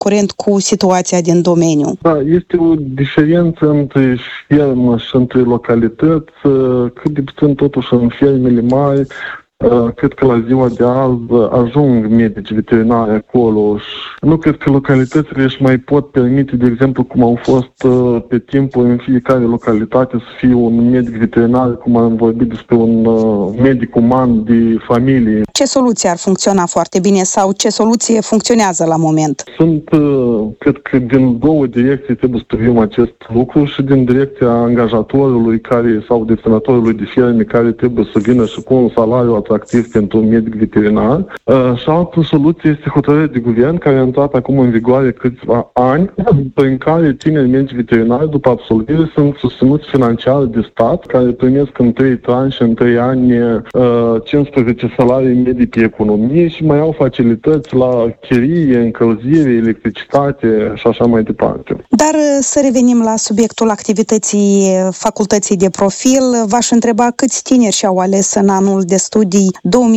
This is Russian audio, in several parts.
curent cu situația din domeniu. Da, este o diferență între fermă și între localități, cât de puțin totuși în fermele mari. Cred că la ziua de azi ajung medici veterinari acolo și nu cred că localitățile își mai pot permite, de exemplu, cum au fost pe timpul în fiecare localitate să fie un medic veterinar, cum am vorbit despre un medic uman de familie. Ce soluție ar funcționa foarte bine sau ce soluție funcționează la moment? Cred că din două direcții trebuie să privim acest lucru și din direcția angajatorului sau deținătorului de ferme care trebuie să vină și cu un salariu atractiv pentru un medic veterinar. Și altă soluție este hotărârea de guvern care a intrat acum în vigoare câțiva ani, prin care tineri medici veterinari după absolvire sunt susținuți financiar de stat, care primesc în 3 tranșe, în 3 ani 15 salarii medii pe economie și mai au facilități la chirie, încălzire, electricitate și așa mai departe. Dar să revenim la subiectul activității facultății de profil, v-aș întreba câți tineri și-au ales în anul de studii 2025-2026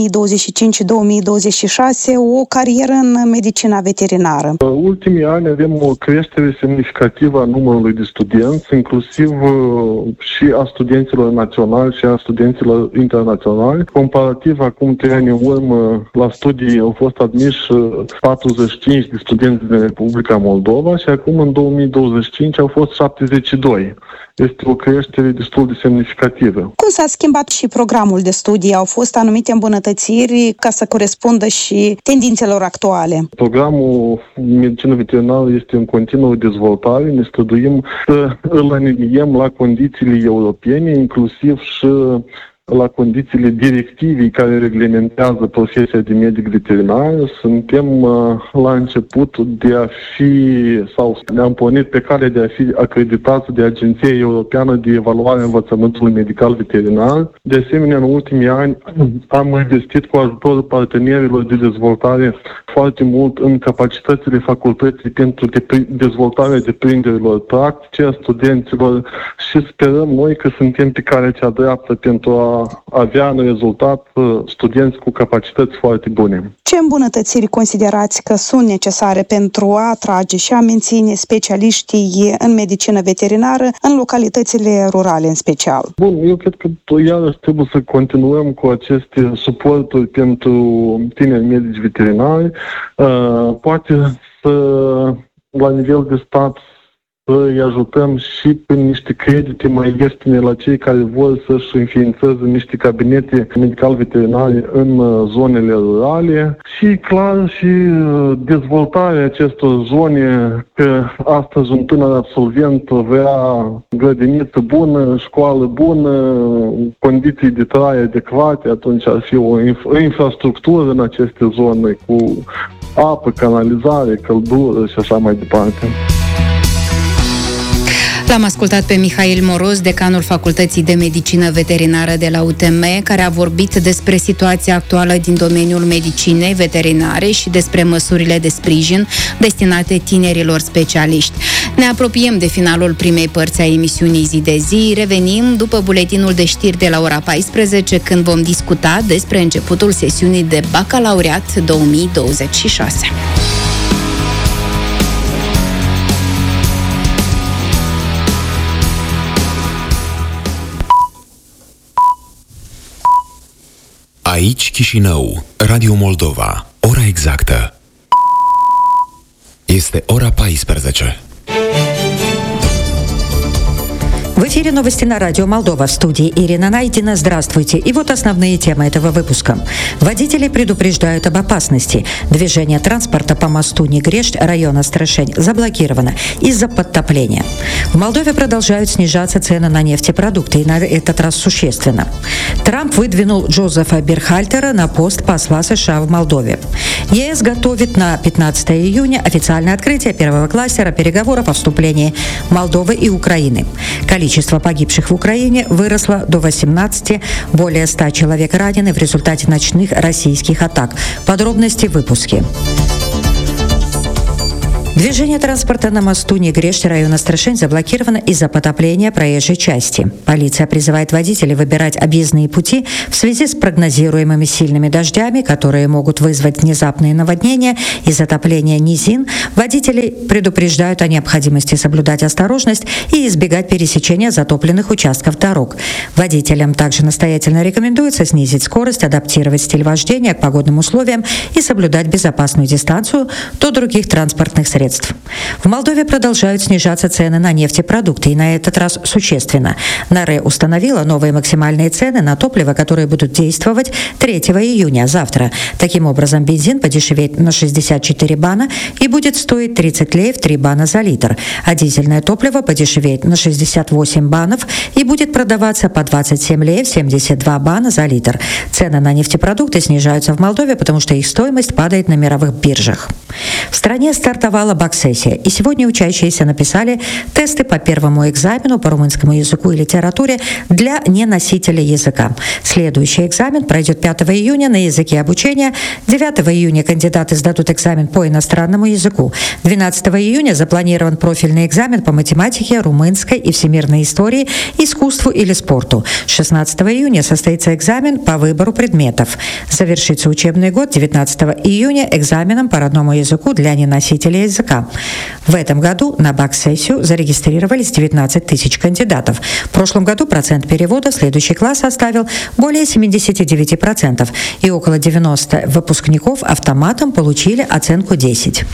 o carieră în medicina veterinară. În ultimii ani avem o creștere semnificativă a numărului de studenți, inclusiv și a studenților naționali și a studenților internaționali. Comparativ, acum 3 ani în urmă, la studii au fost admiși 45 de studenți din Republica Moldova și acum în 2025 au fost 72. Este o creștere destul de semnificativă. Cum s-a schimbat și programul de studii? Au fost anumite îmbunătățiri ca să corespundă și tendințelor actuale? Programul medicină veterinară este în continuă dezvoltare. Ne străduim să îl aliniem la condițiile europene, inclusiv și la condițiile directivei care reglementează profesia de medic veterinar. Suntem la început de a fi, sau ne-am pornit pe cale de a fi acreditați de Agenția Europeană de Evaluare a Învățământului Medical Veterinar. De asemenea, în ultimii ani am investit cu ajutorul partenerilor de dezvoltare foarte mult în capacitățile facultății pentru dezvoltarea deprinderilor practice a studenților și sperăm noi că suntem pe calea cea dreaptă pentru a avea în rezultat studenți cu capacități foarte bune. Ce îmbunătățiri considerați că sunt necesare pentru a atrage și a menține specialiștii în medicină veterinară în localitățile rurale în special? Bun, eu cred că iarăși trebuie să continuăm cu aceste suporturi pentru tineri medici veterinari. Poate să, la nivel de stat, să îi ajutăm și prin niște credite mai ieftine la cei care vor să-și înființeze niște cabinete medical-veterinare în zonele rurale și, clar, și dezvoltarea acestor zone, că astăzi un tânăr absolvent vrea grădiniță bună, școală bună, condiții de trai adecvate, atunci ar fi o infrastructură în aceste zone cu apă, canalizare, căldură și așa mai departe. L-am ascultat pe Mihail Moroz, decanul Facultății de Medicină Veterinară de la UTM, care a vorbit despre situația actuală din domeniul medicinei veterinare și despre măsurile de sprijin destinate tinerilor specialiști. Ne apropiem de finalul primei părți a emisiunii Zi de Zi. Revenim după buletinul de știri de la ora 14, când vom discuta despre începutul sesiunii de bacalaureat 2026. Aici Chișinău, Radio Moldova, ora exactă. Este ora 14. В эфире новости на радио Молдова. В студии Ирина Найдина. Здравствуйте. И вот основные темы этого выпуска. Водители предупреждают об опасности. Движение транспорта по мосту Негрешт района Страшень заблокировано из-за подтопления. В Молдове продолжают снижаться цены на нефтепродукты, и на этот раз существенно. Трамп выдвинул Джозефа Берхальтера на пост посла США в Молдове. ЕС готовит на 15 июня официальное открытие первого кластера переговоров о вступлении Молдовы и Украины. Количество погибших в Украине выросло до 18, более 100 человек ранены в результате ночных российских атак. Подробности в выпуске. Движение транспорта на мосту Негрешт района Страшень заблокировано из-за потопления проезжей части. Полиция призывает водителей выбирать объездные пути в связи с прогнозируемыми сильными дождями, которые могут вызвать внезапные наводнения и затопление низин. Водителей предупреждают о необходимости соблюдать осторожность и избегать пересечения затопленных участков дорог. Водителям также настоятельно рекомендуется снизить скорость, адаптировать стиль вождения к погодным условиям и соблюдать безопасную дистанцию до других транспортных средств. В Молдове продолжают снижаться цены на нефтепродукты, и на этот раз существенно. НАРЭ установила новые максимальные цены на топливо, которые будут действовать 3 июня, завтра. Таким образом, бензин подешевеет на 64 бана и будет стоить 30 леев 3 бана за литр, а дизельное топливо подешевеет на 68 банов и будет продаваться по 27 леев 72 бана за литр. Цены на нефтепродукты снижаются в Молдове, потому что их стоимость падает на мировых биржах. В стране стартовала баксессия, и сегодня учащиеся написали тесты по первому экзамену по румынскому языку и литературе для неносителей языка. Следующий экзамен пройдет 5 июня на языке обучения, 9 июня кандидаты сдадут экзамен по иностранному языку, 12 июня запланирован профильный экзамен по математике, румынской и всемирной истории, искусству или спорту. 16 июня состоится экзамен по выбору предметов. Завершится учебный год 19 июня экзаменом по родному языку для неносителей языка. В этом году на баксессию зарегистрировались 19 тысяч кандидатов. В прошлом году процент перевода в следующий класс составил более 79%, и около 90 выпускников автоматом получили оценку 10.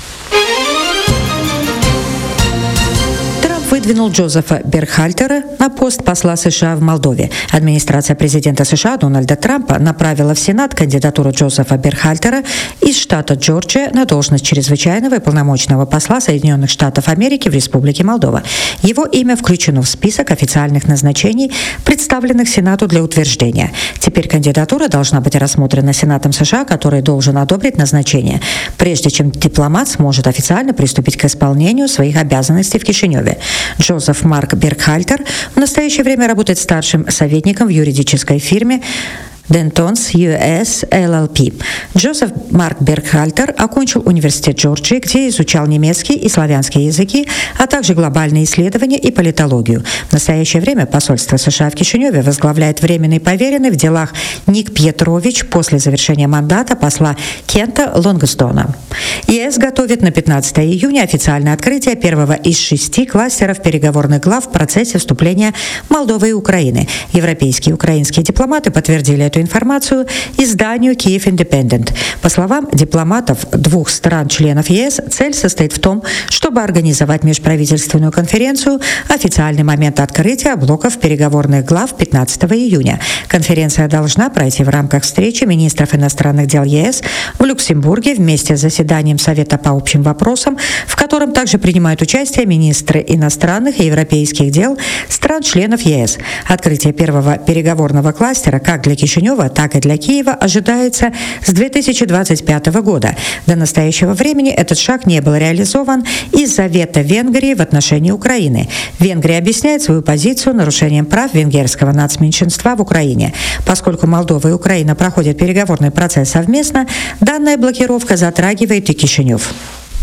Выдвинул Джозефа Бергхальтера на пост посла США в Молдове. Администрация президента США Дональда Трампа направила в Сенат кандидатуру Джозефа Бергхальтера из штата Джорджия на должность чрезвычайного и полномочного посла Соединенных Штатов Америки в Республике Молдова. Его имя включено в список официальных назначений, представленных Сенату для утверждения. Теперь кандидатура должна быть рассмотрена Сенатом США, который должен одобрить назначение, прежде чем дипломат сможет официально приступить к исполнению своих обязанностей в Кишиневе. Джозеф Марк Бергхальтер в настоящее время работает старшим советником в юридической фирме Dentons US LLP. Джозеф Марк Бергхальтер окончил университет Джорджии, где изучал немецкий и славянский языки, а также глобальные исследования и политологию. В настоящее время посольство США в Кишиневе возглавляет временный поверенный в делах Ник Пьетрович после завершения мандата посла Кента Лонгстона. ЕС готовит на 15 июня официальное открытие первого из 6 кластеров переговорных глав в процессе вступления Молдовы и Украины. Европейские и украинские дипломаты подтвердили эту информацию изданию Kyiv Independent. По словам дипломатов двух стран-членов ЕС, цель состоит в том, чтобы организовать межправительственную конференцию, официальный момент открытия блоков переговорных глав 15 июня. Конференция должна пройти в рамках встречи министров иностранных дел ЕС в Люксембурге вместе с заседанием Совета по общим вопросам, в котором также принимают участие министры иностранных и европейских дел стран-членов ЕС. Открытие первого переговорного кластера как для Кишинева, так и для Киева ожидается с 2025 года. До настоящего времени этот шаг не был реализован из-за вето Венгрии в отношении Украины. Венгрия объясняет свою позицию нарушением прав венгерского нацменьшинства в Украине. Поскольку Молдова и Украина проходят переговорный процесс совместно, данная блокировка затрагивает и Кишинев.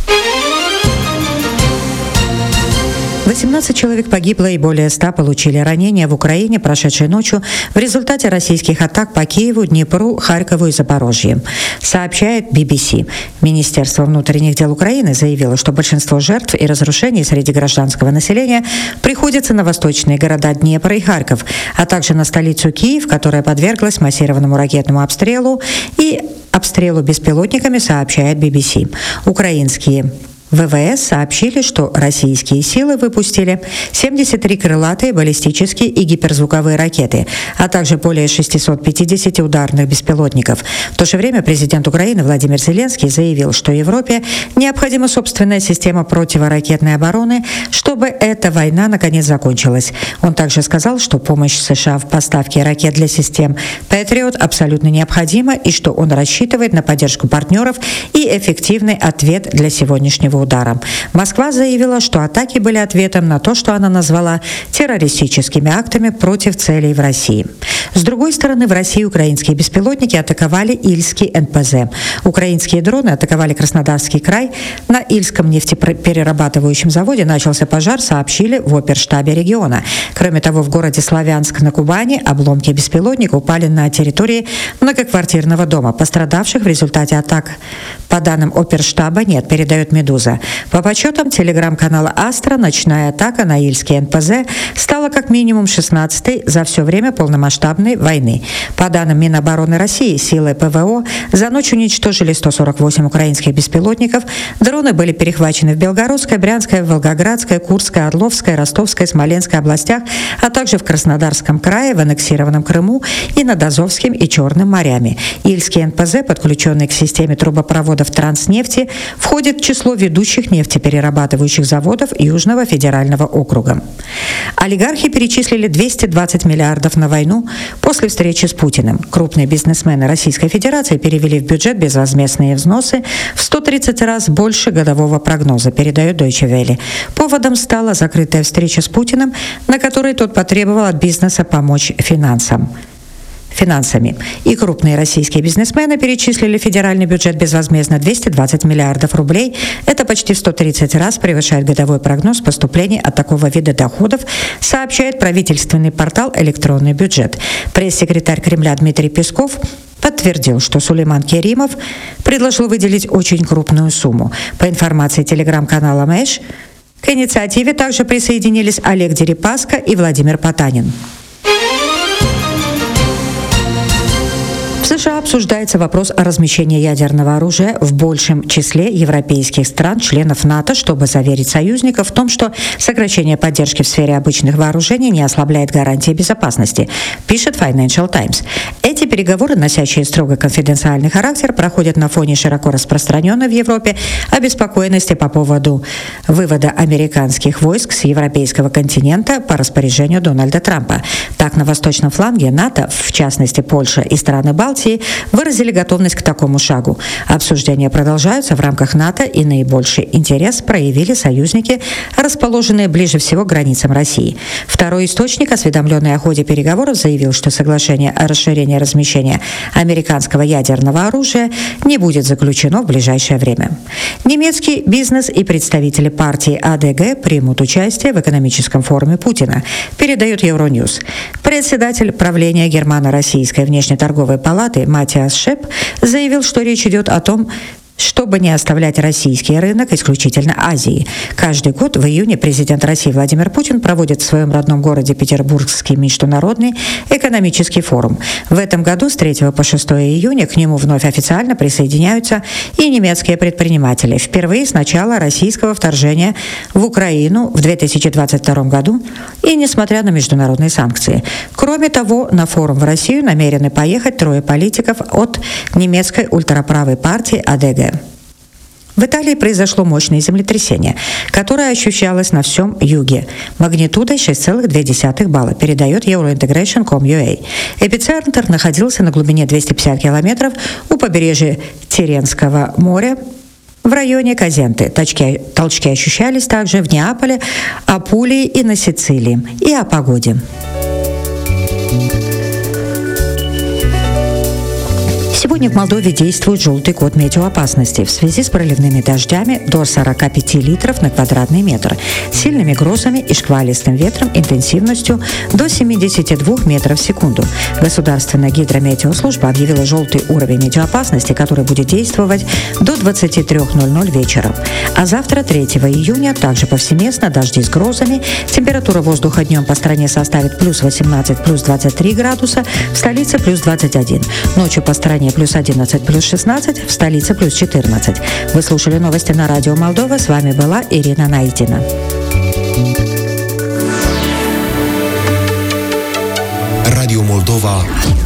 18 человек погибло и более 100 получили ранения в Украине прошедшей ночью в результате российских атак по Киеву, Днепру, Харькову и Запорожью, сообщает BBC. Министерство внутренних дел Украины заявило, что большинство жертв и разрушений среди гражданского населения приходится на восточные города Днепр и Харьков, а также на столицу Киев, которая подверглась массированному ракетному обстрелу и обстрелу беспилотниками, сообщает BBC. Украинские ВВС сообщили, что российские силы выпустили 73 крылатые, баллистические и гиперзвуковые ракеты, а также более 650 ударных беспилотников. В то же время президент Украины Владимир Зеленский заявил, что Европе необходима собственная система противоракетной обороны, чтобы эта война наконец закончилась. Он также сказал, что помощь США в поставке ракет для систем Patriot абсолютно необходима и что он рассчитывает на поддержку партнеров и эффективный ответ для сегодняшнего ракетного удара. Москва заявила, что атаки были ответом на то, что она назвала террористическими актами против целей в России. С другой стороны, в России украинские беспилотники атаковали Ильский НПЗ. Украинские дроны атаковали Краснодарский край. На Ильском нефтеперерабатывающем заводе начался пожар, сообщили в оперштабе региона. Кроме того, в городе Славянск на Кубани обломки беспилотника упали на территории многоквартирного дома. Пострадавших в результате атак, по данным оперштаба, нет, передает «Медуза». По подсчетам телеграм-канала «Астра», ночная атака на Ильский НПЗ стала как минимум 16-й за все время полномасштабной войны. По данным Минобороны России, силы ПВО за ночь уничтожили 148 украинских беспилотников. Дроны были перехвачены в Белгородской, Брянской, Волгоградской, Курской, Орловской, Ростовской, Смоленской областях, а также в Краснодарском крае, в аннексированном Крыму и над Азовским и Черным морями. Ильский НПЗ, подключенный к системе трубопроводов Транснефти, входит в число ведущих нефтеперерабатывающих заводов Южного федерального округа. Олигархи перечислили 220 миллиардов на войну после встречи с Путиным. Крупные бизнесмены Российской Федерации перевели в бюджет безвозмездные взносы в 130 раз больше годового прогноза, передает Deutsche Welle. Поводом стала закрытая встреча с Путиным, на которой тот потребовал от бизнеса помочь финансами. И крупные российские бизнесмены перечислили в федеральный бюджет безвозмездно 220 миллиардов рублей. Это почти в 130 раз превышает годовой прогноз поступлений от такого вида доходов, сообщает правительственный портал «Электронный бюджет». Пресс-секретарь Кремля Дмитрий Песков подтвердил, что Сулейман Керимов предложил выделить очень крупную сумму. По информации телеграм-канала «Мэш», к инициативе также присоединились Олег Дерипаска и Владимир Потанин. В США обсуждается вопрос о размещении ядерного оружия в большем числе европейских стран, членов НАТО, чтобы заверить союзников в том, что сокращение поддержки в сфере обычных вооружений не ослабляет гарантии безопасности, пишет Financial Times. Эти переговоры, носящие строго конфиденциальный характер, проходят на фоне широко распространенной в Европе обеспокоенности по поводу вывода американских войск с европейского континента по распоряжению Дональда Трампа. Так, на восточном фланге НАТО, в частности Польша и страны Балтии, выразили готовность к такому шагу. Обсуждения продолжаются в рамках НАТО, и наибольший интерес проявили союзники, расположенные ближе всего к границам России. Второй источник, осведомленный о ходе переговоров, заявил, что соглашение о расширении размещения американского ядерного оружия не будет заключено в ближайшее время. Немецкий бизнес и представители партии АДГ примут участие в экономическом форуме Путина, передает Euronews. Председатель правления Германо-Российской внешнеторговой палаты Матиас Шеп заявил, что речь идет о том, чтобы не оставлять российский рынок исключительно Азии. Каждый год в июне президент России Владимир Путин проводит в своем родном городе Петербургский международный экономический форум. В этом году с 3 по 6 июня к нему вновь официально присоединяются и немецкие предприниматели. Впервые с начала российского вторжения в Украину в 2022 году и несмотря на международные санкции. Кроме того, на форум в Россию намерены поехать 3 политиков от немецкой ультраправой партии АДГ. В Италии произошло мощное землетрясение, которое ощущалось на всем юге, магнитудой 6,2 балла, передает Eurointegration.com.ua. Эпицентр находился на глубине 250 километров у побережья Тиренского моря в районе Козенты. Толчки ощущались также в Неаполе, Апулии и на Сицилии. И о погоде. Сегодня в Молдове действует желтый код метеоопасности в связи с проливными дождями до 45 литров на квадратный метр, сильными грозами и шквалистым ветром интенсивностью до 72 метров в секунду. Государственная гидрометеослужба объявила желтый уровень метеоопасности, который будет действовать до 23:00 вечера. А завтра, 3 июня, также повсеместно дожди с грозами. Температура воздуха днем по стране составит плюс 18, плюс 23 градуса, в столице плюс 21. Ночью по стране плюс 11, плюс 16, в столице плюс 14. Вы слушали новости на Радио Молдова. С вами была Ирина Найдина. Радио Молдова.